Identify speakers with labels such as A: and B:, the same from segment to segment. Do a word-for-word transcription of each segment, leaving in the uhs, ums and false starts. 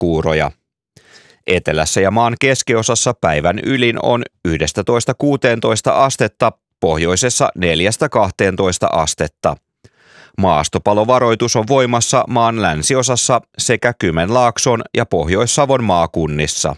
A: kuuroja. Etelässä ja maan keskiosassa päivän ylin on yksitoista kuusitoista astetta, pohjoisessa neljästä kahteentoista astetta. Maastopalovaroitus on voimassa maan länsiosassa sekä Kymenlaakson ja Pohjois-Savon maakunnissa.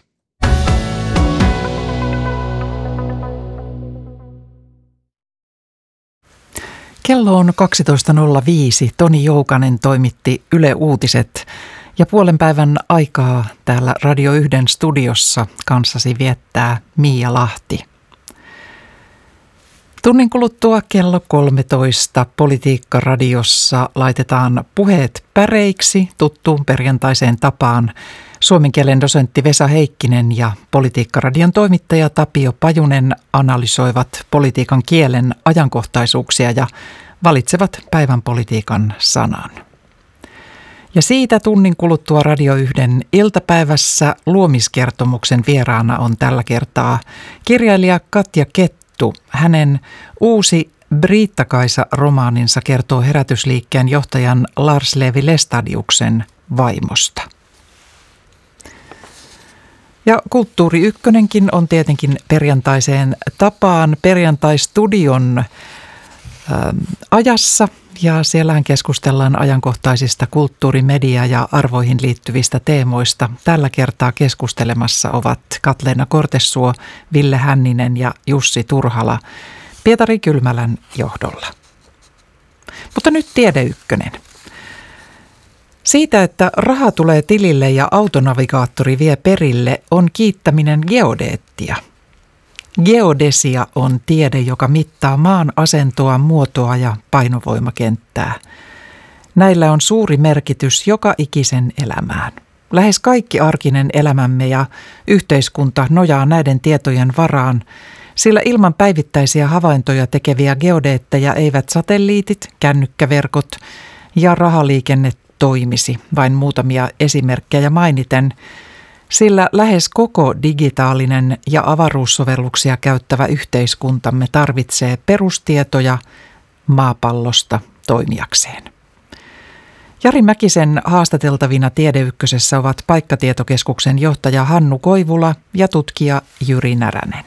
B: Kello on kaksitoista nolla viisi. Toni Joukanen toimitti Yle Uutiset ja puolen päivän aikaa täällä Radio yhden studiossa kanssasi viettää Miia Lahti. Tunnin kuluttua kello kolmetoista Politiikka-radiossa laitetaan puheet päreiksi tuttuun perjantaiseen tapaan. Suomen kielen dosentti Vesa Heikkinen ja Politiikka-radion toimittaja Tapio Pajunen analysoivat politiikan kielen ajankohtaisuuksia ja valitsevat päivän politiikan sanan. Ja siitä tunnin kuluttua Radio yhden iltapäivässä luomiskertomuksen vieraana on tällä kertaa kirjailija Katja Kettu. Hänen uusi Briitta-Kaisa-romaaninsa kertoo herätysliikkeen johtajan Lars Levi Lestadiuksen vaimosta. Ja Kulttuuri Ykkönenkin on tietenkin perjantaiseen tapaan perjantaistudion ä, ajassa. Ja siellähän keskustellaan ajankohtaisista kulttuuri-, media- ja arvoihin liittyvistä teemoista. Tällä kertaa keskustelemassa ovat Katleena Kortesuo, Ville Hänninen ja Jussi Turhala Pietari Kylmälän johdolla. Mutta nyt Tiede Ykkönen. Siitä, että raha tulee tilille ja autonavigaattori vie perille, on kiittäminen geodeettia. Geodesia on tiede, joka mittaa maan asentoa, muotoa ja painovoimakenttää. Näillä on suuri merkitys joka ikisen elämään. Lähes kaikki arkinen elämämme ja yhteiskunta nojaa näiden tietojen varaan, sillä ilman päivittäisiä havaintoja tekeviä geodeetteja eivät satelliitit, kännykkäverkot ja rahaliikenne toimisi, vain muutamia esimerkkejä mainiten, sillä lähes koko digitaalinen ja avaruussovelluksia käyttävä yhteiskuntamme tarvitsee perustietoja maapallosta toimijakseen. Jari Mäkisen haastateltavina Tiede Ykkösessä ovat Paikkatietokeskuksen johtaja Hannu Koivula ja tutkija Jyri Näränen.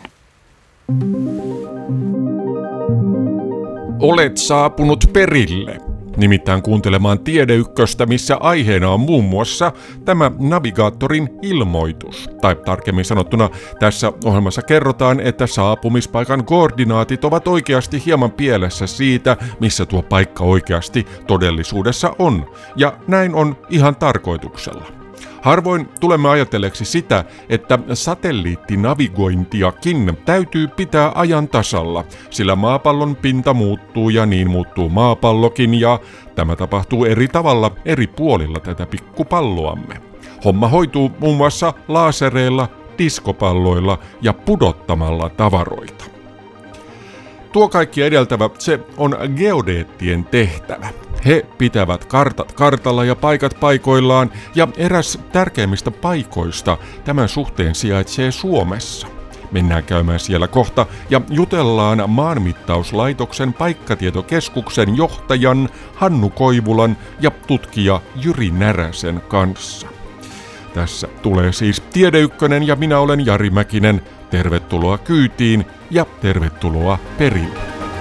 C: Olet saapunut perille. Nimittäin kuuntelemaan Tiede Ykköstä, missä aiheena on muun muassa tämä navigaattorin ilmoitus. Tai tarkemmin sanottuna, tässä ohjelmassa kerrotaan, että saapumispaikan koordinaatit ovat oikeasti hieman pielessä siitä, missä tuo paikka oikeasti todellisuudessa on. Ja näin on ihan tarkoituksella. Harvoin tulemme ajatelleeksi sitä, että satelliittinavigointiakin täytyy pitää ajan tasalla, sillä maapallon pinta muuttuu ja niin muuttuu maapallokin ja tämä tapahtuu eri tavalla eri puolilla tätä pikkupalloamme. Homma hoituu muun muassa laasereilla, diskopalloilla ja pudottamalla tavaroita. Tuo kaikki edeltävä, se on geodeettien tehtävä. He pitävät kartat kartalla ja paikat paikoillaan, ja eräs tärkeimmistä paikoista tämän suhteen sijaitsee Suomessa. Mennään käymään siellä kohta ja jutellaan Maanmittauslaitoksen Paikkatietokeskuksen johtajan Hannu Koivulan ja tutkija Jyri Näräsen kanssa. Tässä tulee siis Tiede Ykkönen ja minä olen Jari Mäkinen. Tervetuloa kyytiin ja tervetuloa perille.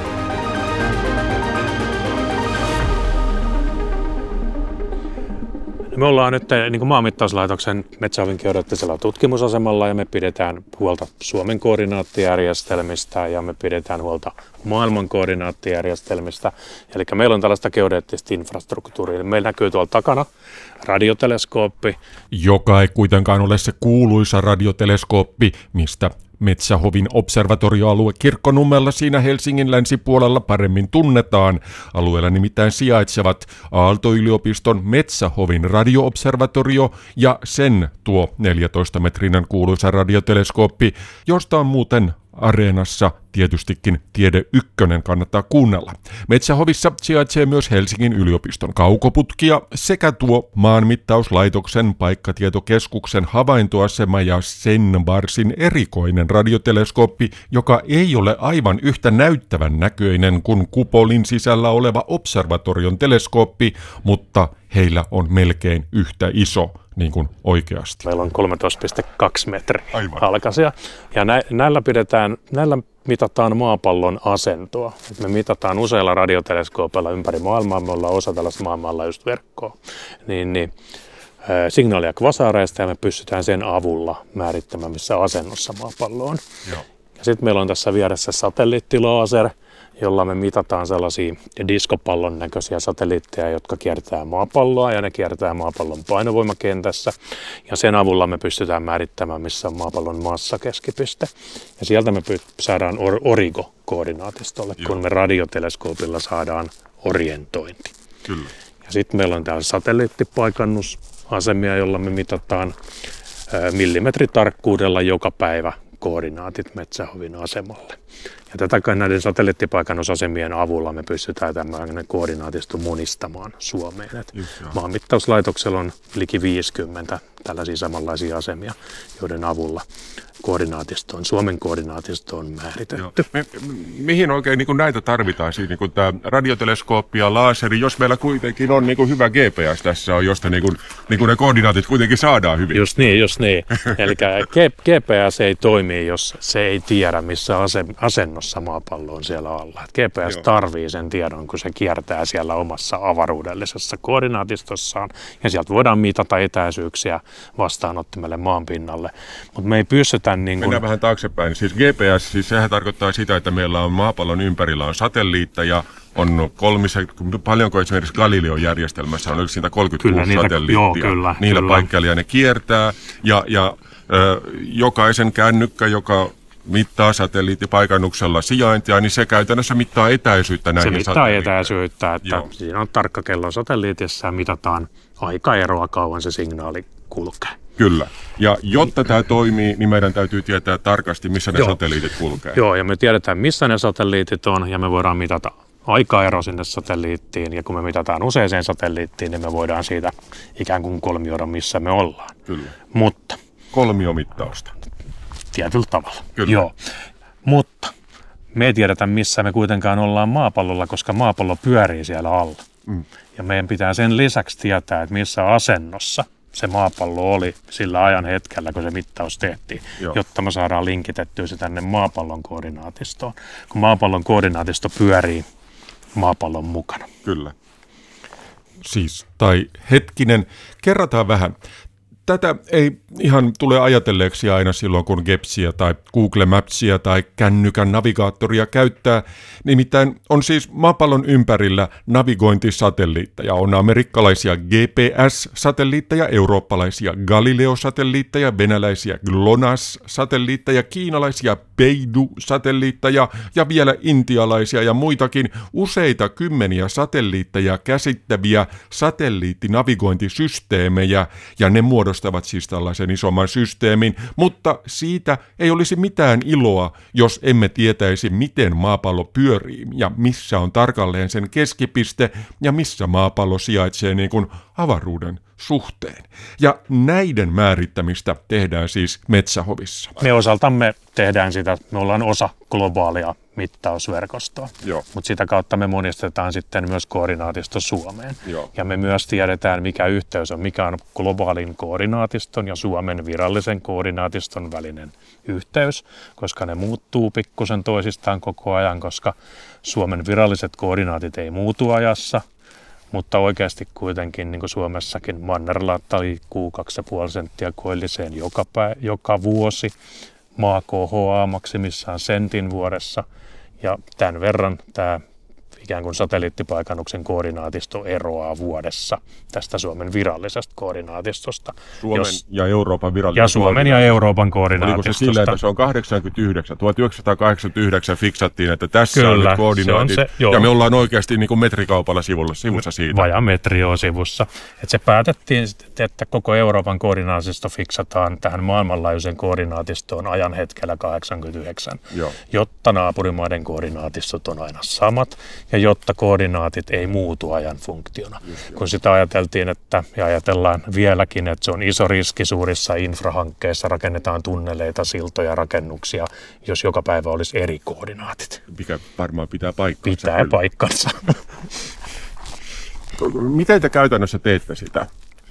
D: Me ollaan nyt niin kuin Maanmittauslaitoksen Metsähovin geodeettisella tutkimusasemalla ja me pidetään huolta Suomen koordinaattijärjestelmistä ja me pidetään huolta maailman koordinaattijärjestelmistä. Eli meillä on tällaista geodeettista infrastruktuuria. Meillä näkyy tuolla takana radioteleskooppi.
C: Joka ei kuitenkaan ole se kuuluisa radioteleskooppi, mistä Metsähovin observatorioalue Kirkkonummella siinä Helsingin länsipuolella paremmin tunnetaan. Alueella nimittäin sijaitsevat Aalto-yliopiston Metsähovin radioobservatorio ja sen tuo neljätoista-metrinen kuuluisa radioteleskooppi, josta on muuten Areenassa tietystikin Tiede Ykkönen kannattaa kuunnella. Metsähovissa sijaitsee myös Helsingin yliopiston kaukoputkia sekä tuo Maanmittauslaitoksen Paikkatietokeskuksen havaintoasema ja sen varsin erikoinen radioteleskooppi, joka ei ole aivan yhtä näyttävän näköinen kuin kupolin sisällä oleva observatorion teleskooppi, mutta heillä on melkein yhtä iso niin kuin oikeasti?
D: Meillä on kolmetoista pilkku kaksi metriä halkaisia. Ja nä, näillä, pidetään, näillä mitataan maapallon asentoa. Et me mitataan useilla radioteleskoopilla ympäri maailmaa. Me ollaan osa tällaista maailmanlaajuista verkkoa. Niin, niin, signaalia kvasareista ja me pystytään sen avulla määrittämään, missä asennossa maapallo on. Joo. Ja sitten meillä on tässä vieressä satelliittilaaser, jolla me mitataan sellaisia diskopallon näköisiä satelliitteja, jotka kiertää maapalloa ja ne kiertää maapallon painovoimakentässä. Ja sen avulla me pystytään määrittämään, missä on maapallon massakeskipiste. Ja sieltä me saadaan or- origo-koordinaatistolle, Joo. kun me radioteleskoopilla saadaan orientointi.
C: Kyllä.
D: Ja sitten meillä on täällä satelliittipaikannusasemia, jolla me mitataan millimetritarkkuudella joka päivä koordinaatit Metsähovin asemalle. Ja tätä kai näiden satelliittipaikannusasemien avulla me pystytään tämmöinen koordinaatisto monistamaan Suomeen. Et Maanmittauslaitoksella on liki viisikymmentä tällaisia samanlaisia asemia, joiden avulla koordinaatisto on, Suomen koordinaatisto on määritetty.
C: Me, mihin oikein niin kuin näitä tarvitaan? Siis, niin kuin tämä radioteleskooppi ja laaseri, jos meillä kuitenkin on niin kuin hyvä G P S tässä on, josta niin kuin, niin kuin ne koordinaatit kuitenkin saadaan hyvin.
D: Just niin, just niin. Eli G P S ei toimi, jos se ei tiedä, missä asennossa maapallo on siellä alla. Et G P S Joo. tarvii sen tiedon, kun se kiertää siellä omassa avaruudellisessa koordinaatistossaan, ja sieltä voidaan mitata etäisyyksiä vastaanottimelle maanpinnalle. Mutta me ei pystytä niin kuin...
C: Mennään vähän taaksepäin. Siis G P S, siis sehän tarkoittaa sitä, että meillä on maapallon ympärillä on satelliitteja, on kolmissa, paljonko esimerkiksi Galileo-järjestelmässä on siitä kolmekymmentäkuusi
D: niitä,
C: satelliittia.
D: Joo, kyllä,
C: Niillä
D: kyllä.
C: paikkeilla ne kiertää ja, ja ö, jokaisen kännykkä, joka mittaa satelliittipaikannuksella sijaintia, niin se käytännössä mittaa etäisyyttä näihin
D: Se mittaa etäisyyttä, että Joo. siinä on tarkka kello satelliitissa ja mitataan aikaeroa kauan se signaali kulkee.
C: Kyllä. Ja jotta tämä toimii, niin meidän täytyy tietää tarkasti, missä ne
D: Joo.
C: satelliitit kulkee.
D: Joo, ja me tiedetään, missä ne satelliitit on, ja me voidaan mitata aikaero sinne satelliittiin, ja kun me mitataan useaseen satelliittiin, niin me voidaan siitä ikään kuin kolmioida, missä me ollaan.
C: Kyllä.
D: Mutta...
C: Kolmiomittausta.
D: Tietyllä tavalla.
C: Kyllä.
D: Joo. Mutta me ei tiedetä, missä me kuitenkaan ollaan maapallolla, koska maapallo pyörii siellä alla. Mm. Ja meidän pitää sen lisäksi tietää, että missä asennossa se maapallo oli sillä ajan hetkellä, kun se mittaus tehtiin, Joo. jotta me saadaan linkitettyä se tänne maapallon koordinaatistoon, kun maapallon koordinaatisto pyörii maapallon mukana.
C: Kyllä. Siis, tai hetkinen, kerrataan vähän. Tätä ei ihan tule ajatelleeksi aina silloin, kun Gepsiä tai Google Mapsia tai kännykän navigaattoria käyttää. Nimittäin on siis maapallon ympärillä navigointisatelliitteja. On amerikkalaisia G P S-satelliitteja, eurooppalaisia Galileo-satelliitteja, venäläisiä GLONASS-satelliitteja, kiinalaisia Beidou-satelliitteja ja vielä intialaisia ja muitakin useita kymmeniä satelliitteja käsittäviä satelliittinavigointisysteemejä, ja ne muodostavat siis tällaisen isomman systeemin, mutta siitä ei olisi mitään iloa, jos emme tietäisi, miten maapallo pyörii ja missä on tarkalleen sen keskipiste ja missä maapallo sijaitsee niin kuin avaruuden suhteen. Ja näiden määrittämistä tehdään siis Metsähovissa.
D: Me osaltamme tehdään sitä, me ollaan osa globaalia mittausverkostoa, mutta sitä kautta me monistetaan sitten myös koordinaatisto Suomeen.
C: Joo.
D: Ja me myös tiedetään, mikä yhteys on, mikä on globaalin koordinaatiston ja Suomen virallisen koordinaatiston välinen yhteys, koska ne muuttuu pikkusen toisistaan koko ajan, koska Suomen viralliset koordinaatit ei muutu ajassa, mutta oikeasti kuitenkin niin kuin Suomessakin mannerlaattaa liikkuu kaksi pilkku viisi senttiä koilliseen joka, pä- joka vuosi. Maa kohoaa maksimissaan sentin vuodessa, ja tämän verran tämä ikään kuin satelliittipaikannuksen koordinaatisto eroaa vuodessa tästä Suomen virallisesta koordinaatistosta.
C: Suomen
D: Jos,
C: ja Euroopan virallinen
D: Ja Suomen ja Euroopan koordinaatistosta.
C: Oliko se sillä, että se on kahdeksankymmentäyhdeksän, tuhatyhdeksänsataakahdeksankymmentäyhdeksän fiksattiin, että tässä
D: Kyllä,
C: on nyt koordinaatit,
D: se on se,
C: ja me ollaan oikeasti niin kuin metrikaupalla sivulla, sivussa siitä.
D: Vajaa metri on sivussa. Et se päätettiin, että koko Euroopan koordinaatisto fiksataan tähän maailmanlaajuiseen koordinaatistoon ajan hetkellä kahdeksankymmentäyhdeksän,
C: Joo.
D: jotta naapurimaiden koordinaatistot on aina samat, ja jotta koordinaatit ei muutu ajan funktiona. Just, kun sitä ajateltiin, että, ja ajatellaan vieläkin, että se on iso riski suurissa infrahankkeissa, rakennetaan tunneleita, siltoja, rakennuksia, jos joka päivä olisi eri koordinaatit.
C: Mikä varmaan pitää paikkansa.
D: Pitää paikkansa.
C: Miten te käytännössä teette sitä?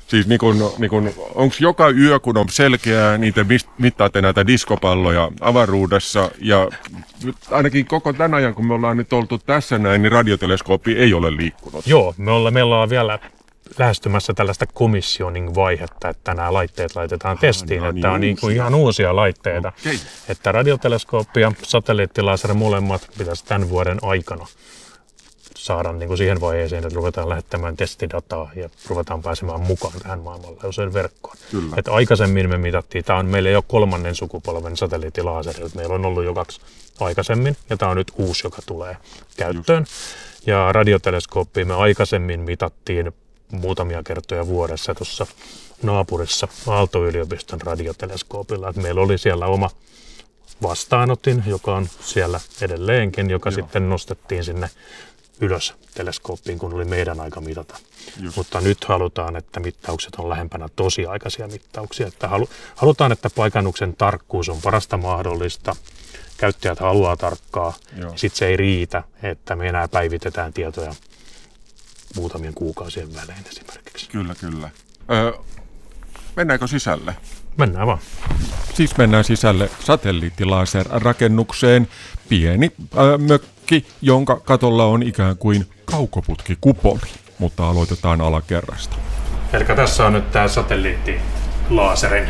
C: Siis niin kun, niin kun, onko joka yö, kun on selkeää, niin te mittaatte näitä diskopalloja avaruudessa, ja nyt ainakin koko tämän ajan, kun me ollaan nyt oltu tässä näin, niin radioteleskooppi ei ole liikkunut.
D: Joo, me ollaan, meillä on vielä lähestymässä tällaista commissioning-vaihetta, että nämä laitteet laitetaan testiin,
C: no niin,
D: että on niin kuin ihan uusia laitteita. Okay. Että radioteleskooppi ja satelliittilaser molemmat pitäisi tämän vuoden aikana saada niin kuin siihen vaiheeseen, että ruvetaan lähettämään testidataa ja ruvetaan pääsemään mukaan tähän maailmanlaajuiseen verkkoon. Kyllä. Että aikaisemmin me mitattiin, tämä on meillä jo kolmannen sukupolven satelliittilaaseri, meillä on ollut jo kaksi aikaisemmin ja tämä on nyt uusi, joka tulee käyttöön. Just. Ja radioteleskooppia me aikaisemmin mitattiin muutamia kertoja vuodessa tuossa naapurissa Aalto-yliopiston radioteleskoopilla. Että meillä oli siellä oma vastaanotin, joka on siellä edelleenkin, joka Joo. sitten nostettiin sinne ylös teleskooppiin, kun oli meidän aika mitata. Just. Mutta nyt halutaan, että mittaukset on lähempänä tosiaikaisia mittauksia. Että halu, halutaan, että paikannuksen tarkkuus on parasta mahdollista. Käyttäjät haluaa tarkkaa. Sitten se ei riitä, että me enää päivitetään tietoja muutamien kuukausien välein esimerkiksi.
C: Kyllä, kyllä. Öö, mennäänkö sisälle?
D: Mennään vaan.
C: Siis mennään sisälle satelliittilaser-rakennukseen. Pieni öö, mökki, jonka katolla on ikään kuin kaukoputkikupoli, mutta aloitetaan alakerrasta.
D: Eli tässä on nyt tämä satelliittilaaserin.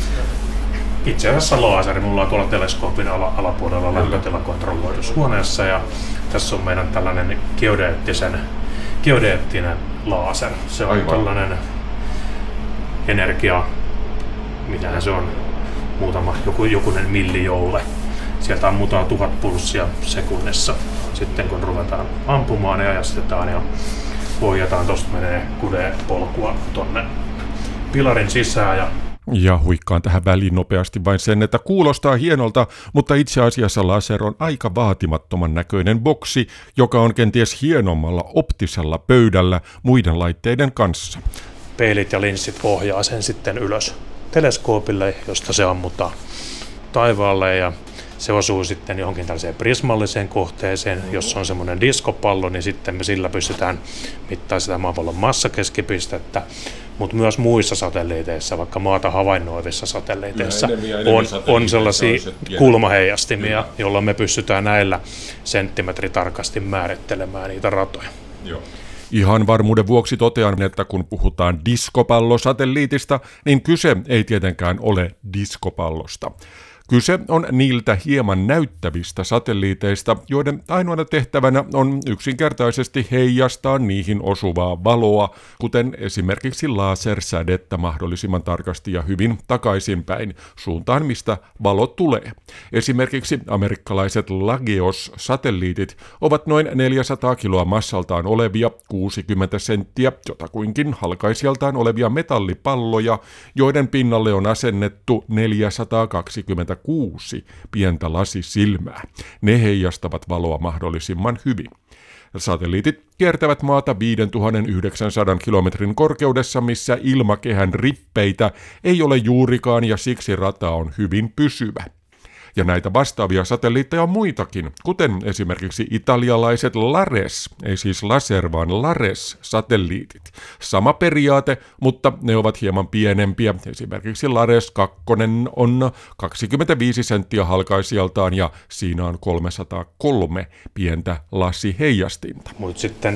D: Itse asiassa laaseri. Mulla on tuolla teleskoopin ala- alapuolella lämpötilakontrolloidussa huoneessa ja tässä on meidän tällainen geodeettisen Geodeettinen laser. Se on Aivan. tällainen energia, mitähän se on, muutama, joku, jokunen millijoule. Sieltä ammutaan tuhat pulssia sekunnissa. Sitten kun ruvetaan ampumaan ja ajastetaan ja ohjataan, tosta menee kudepolkua tonne pilarin sisään. Ja
C: Ja huikkaan tähän väliin nopeasti vain sen, että kuulostaa hienolta, mutta itse asiassa laser on aika vaatimattoman näköinen boksi, joka on kenties hienommalla optisella pöydällä muiden laitteiden kanssa.
D: Peilit ja linssit ohjaa sen sitten ylös teleskoopille, josta se ammutaan taivaalle ja se osuu sitten johonkin tällaiseen prismalliseen kohteeseen. Jos on semmoinen diskopallo, niin sitten me sillä pystytään mittaamaan sitä maapallon massakeskipistettä. Mutta myös muissa satelliiteissa, vaikka maata havainnoivissa satelliiteissa, on, on sellaisia kulmaheijastimia, joilla me pystytään näillä senttimetritarkasti määrittelemään niitä ratoja.
C: Joo. Ihan varmuuden vuoksi totean, että kun puhutaan diskopallosatelliitista, niin kyse ei tietenkään ole diskopallosta. Kyse on niiltä hieman näyttävistä satelliiteista, joiden ainoana tehtävänä on yksinkertaisesti heijastaa niihin osuvaa valoa, kuten esimerkiksi lasersädettä mahdollisimman tarkasti ja hyvin takaisinpäin suuntaan, mistä valo tulee. Esimerkiksi amerikkalaiset Lageos-satelliitit ovat noin neljäsataa kiloa massaltaan olevia, kuusikymmentä senttiä jotakuinkin halkaisijaltaan olevia metallipalloja, joiden pinnalle on asennettu neljäsataakaksikymmentäkuusi pientä lasisilmää. Ne heijastavat valoa mahdollisimman hyvin. Satelliitit kiertävät maata viisituhattayhdeksänsataa kilometrin korkeudessa, missä ilmakehän rippeitä ei ole juurikaan ja siksi rata on hyvin pysyvä. Ja näitä vastaavia satelliitteja on muitakin, kuten esimerkiksi italialaiset Lares, ei siis laser vaan Lares-satelliitit. Sama periaate, mutta ne ovat hieman pienempiä. Esimerkiksi Lares kaksi on kaksikymmentäviisi senttiä halkaisijaltaan ja siinä on kolmesataakolme pientä lasiheijastinta.
D: Mutta sitten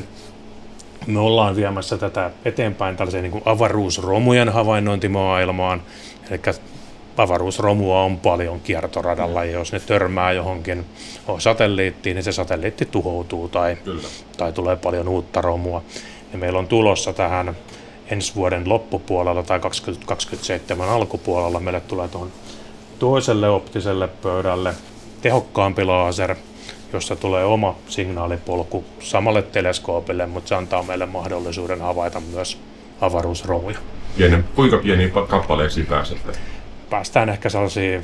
D: me ollaan viemässä tätä eteenpäin tällaiseen niin kuin avaruusromujen havainnointimaailmaan, eli avaruusromua on paljon kiertoradalla ja jos ne törmää johonkin satelliittiin, niin se satelliitti tuhoutuu tai, tai tulee paljon uutta romua. Ja meillä on tulossa tähän ensi vuoden loppupuolella tai kaksituhattakaksikymmentäseitsemän alkupuolella meille tulee tuohon toiselle optiselle pöydälle tehokkaampi laser, jossa tulee oma signaalipolku samalle teleskoopille, mutta se antaa meille mahdollisuuden havaita myös avaruusromuja.
C: Pienen, kuinka pieniin kappaleisiin pääsette?
D: Päästään ehkä sellaisiin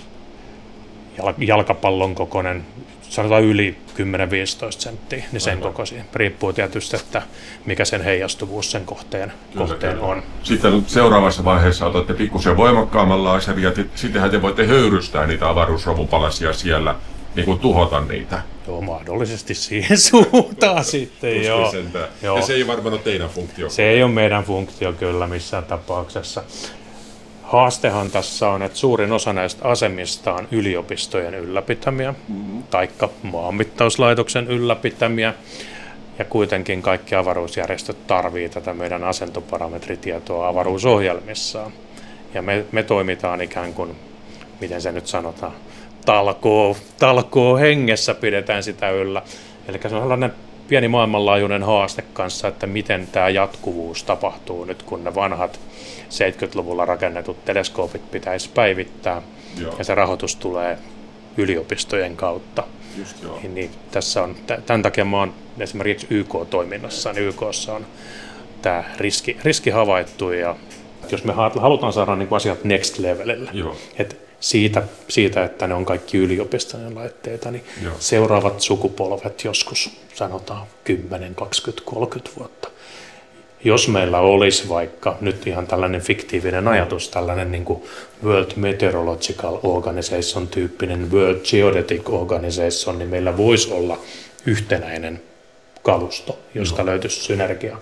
D: jalkapallon kokoinen, sanotaan yli kymmenen viisitoista senttiä, niin sen kokoisia. Riippuu tietysti, että mikä sen heijastuvuus sen kohteen, kyllä, kohteen kyllä. on.
C: Sitten seuraavassa vaiheessa otatte pikkusen voimakkaamman laseria, sittenhän te voitte höyrystää niitä avaruusromupalasia siellä, niin kuin tuhota niitä.
D: Joo, mahdollisesti siihen suuntaan sitten, joo. joo.
C: Ja se ei varmaan ole teidän funktio.
D: Se ei ole meidän funktio kyllä missään tapauksessa. Haastehan tässä on, että suurin osa näistä asemista on yliopistojen ylläpitämiä, mm-hmm. taikka maanmittauslaitoksen ylläpitämiä. Ja kuitenkin kaikki avaruusjärjestöt tarvitsevat tätä meidän asentoparametritietoa avaruusohjelmissaan. Ja me, me toimitaan ikään kuin, miten se nyt sanotaan, talkoo, talkoo hengessä pidetään sitä yllä. Eli se on sellainen pieni maailmanlaajuinen haaste kanssa, että miten tämä jatkuvuus tapahtuu nyt, kun ne vanhat seitsemänkymmentäluvulla rakennetut teleskoopit pitäisi päivittää. Joo. Ja se rahoitus tulee yliopistojen kautta.
C: Just joo.
D: Niin, niin, tässä on, tämän takia mä oon esimerkiksi Y K-toiminnassa, niin Y K:ssa on tämä riski, riski havaittu, ja jos me halutaan saada niin kuin asiat next levelille, että siitä, siitä, että ne on kaikki yliopistojen laitteita, niin joo. seuraavat sukupolvet joskus sanotaan kymmenen, kaksikymmentä, kolmekymmentä vuotta. Jos meillä olisi vaikka nyt ihan tällainen fiktiivinen ajatus, tällainen niin kuin World Meteorological Organization tyyppinen World Geodetic Organization, niin meillä voisi olla yhtenäinen kalusto, josta no. löytyisi synergia.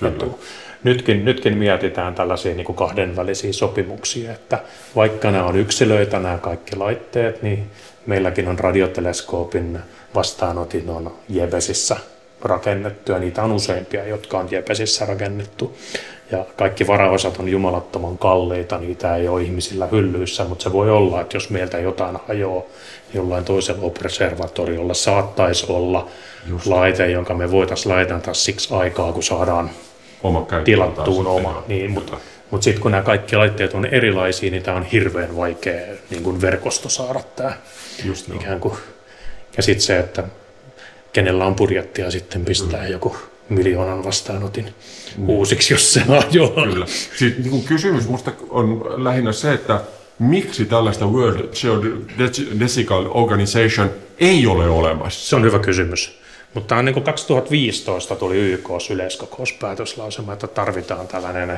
D: Nytkin, nytkin mietitään tällaisia niin kuin kahdenvälisiä sopimuksia, että vaikka nämä on yksilöitä, nämä kaikki laitteet, niin meilläkin on radioteleskoopin vastaanotin on Jebesissä rakennettu, ja niitä on useimpia, jotka on Jebesissä rakennettu. Ja kaikki varaosat on jumalattoman kalliita, niitä ei ole ihmisillä hyllyissä, mutta se voi olla, että jos meiltä jotain hajoaa, jollain toisella observatoriolla saattaisi olla Just. laite, jonka me voitaisiin laittaa siksi aikaa, kun saadaan oma tilattuun oma. Niin, mutta mut sitten kun nämä kaikki laitteet on erilaisia, niin tämä on hirveän vaikea niin kuin verkosto saada tämä. Just ikään kuin. Ja sitten se, että kenellä on budjettia sitten pistää Kyllä. joku miljoonan vastaanotin mm. uusiksi, jos se hajoaa.
C: Kyllä. Sitten niin kuin kysymys minusta on lähinnä se, että miksi tällaista World Geodesical Organization ei ole olemassa?
D: Se on hyvä kysymys. Mutta niin kuin kaksituhattaviisitoista tuli Y K:ssa yleiskokouspäätöslausuma, että tarvitaan tällainen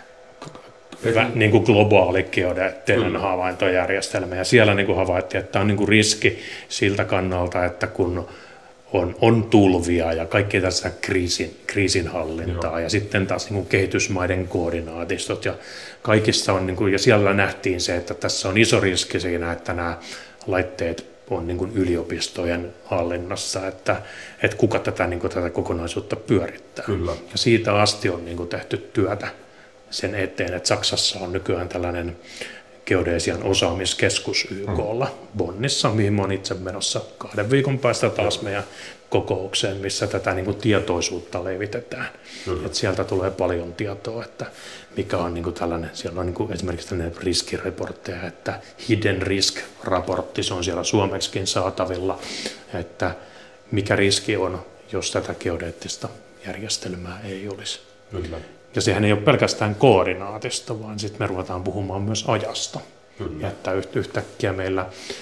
D: hyvä, niin kuin globaali geodeettinen havaintojärjestelmä. Ja siellä niin kuin havaittiin, että tämä on niin kuin riski siltä kannalta, että kun on, on tulvia ja kaikki tässä kriisin, kriisinhallintaa Joo. ja sitten taas niin kuin kehitysmaiden koordinaatistot ja kaikissa on, niin kuin, ja siellä nähtiin se, että tässä on iso riski siinä, että nämä laitteet on niin kuin yliopistojen hallinnassa, että, että kuka tätä, niin kuin tätä kokonaisuutta pyörittää.
C: Kyllä.
D: Ja siitä asti on niin kuin tehty työtä sen eteen, että Saksassa on nykyään tällainen geodesian osaamiskeskus Y K:lla mm. Bonnissa, mihin mä oon itse menossa kahden viikon päästä taas meidän kokoukseen, missä tätä niin kuin tietoisuutta levitetään. Et sieltä tulee paljon tietoa, että mikä on niin kuin tällainen, siellä on niin kuin esimerkiksi tällainen riskireportteja, että hidden risk-raportti, se on siellä suomeksikin saatavilla, että mikä riski on, jos tätä geodeettista järjestelmää ei olisi.
C: Kyllä.
D: Ja sehän ei ole pelkästään koordinaatista, vaan sitten me ruvetaan puhumaan myös ajasta. Kyllä. Että yhtäkkiä meillä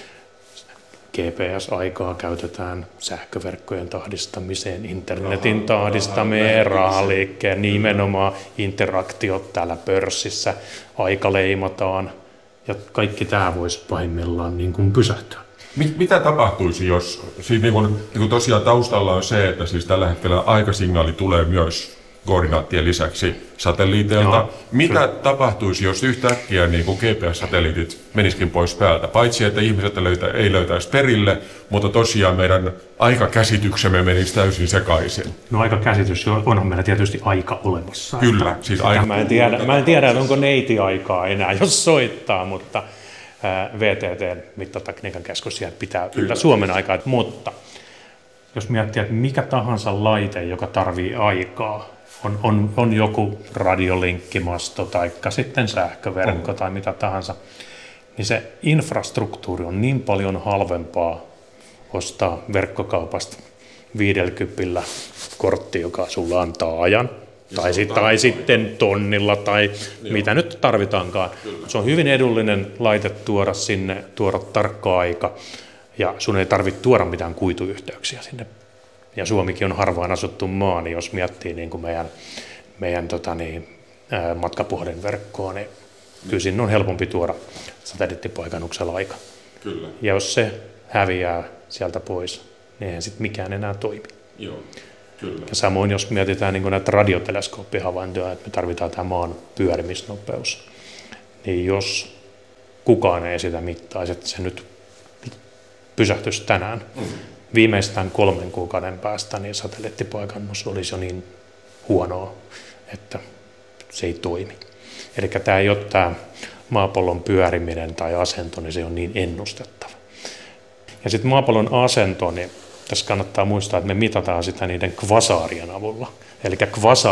D: G P S-aikaa käytetään sähköverkkojen tahdistamiseen, internetin Raha, tahdistamiseen, rahaliikkeen, nimenomaan interaktiot täällä pörssissä, aika leimataan ja kaikki tämä voisi pahimmillaan niin kuin pysähtyä.
C: Mitä tapahtuisi, jos siis niin kuin, niin kuin tosiaan taustalla on se, että siis tällä hetkellä aikasignaali tulee myös koordinaattien lisäksi satelliiteilta. Joo, Mitä kyllä. tapahtuisi, jos yhtäkkiä niin kuin G P S-satelliitit menisikin pois päältä? Paitsi, että ihmiset löytä, ei löytäisi perille, mutta tosiaan meidän aikakäsityksemme menisi täysin sekaisin.
D: No aikakäsitys, onhan meillä tietysti aika olemassa.
C: Kyllä. Siis aika...
D: Mä en tiedä, mä en tiedä onko neiti-aikaa enää, jos soittaa, mutta V T T-mittatekniikan keskus pitää yllä Suomen aikaa. Mutta jos miettii, että mikä tahansa laite, joka tarvii aikaa, On, on, on joku radiolinkkimasto tai sitten sähköverkko on. tai mitä tahansa, niin se infrastruktuuri on niin paljon halvempaa ostaa verkkokaupasta viidelkympillä kortti, joka sulla antaa ajan, tai, sit, tai sitten tonnilla tai Joo. mitä nyt tarvitaankaan. Kyllä. Se on hyvin edullinen laite tuoda sinne, tuoda tarkka aika, ja sun ei tarvitse tuoda mitään kuituyhteyksiä sinne. Ja Suomikin on harvaan asuttu maa, niin jos miettii niin kuin meidän, meidän tota niin, matkapuhelinverkkoa, niin kyllä sinne on helpompi tuoda satelliittipaikannuksella aika.
C: Kyllä.
D: Ja jos se häviää sieltä pois, niin eihän sitten mikään enää toimi.
C: Joo, kyllä.
D: Ja samoin jos mietitään niin näitä radioteleskooppihavaintoja, että me tarvitaan tämä maan pyörimisnopeus, niin jos kukaan ei sitä mittaisi, että se nyt pysähtyisi tänään, mm. viimeistään kolmen kuukauden päästä niin satelliittipaikannus olisi jo niin huonoa, että se ei toimi. Eli tämä ei ole tämä maapallon pyöriminen tai asento, niin se on niin ennustettava. Ja sitten maapallon asento, niin tässä kannattaa muistaa, että me mitataan sitä niiden kvasaarien avulla. Eli kvasaari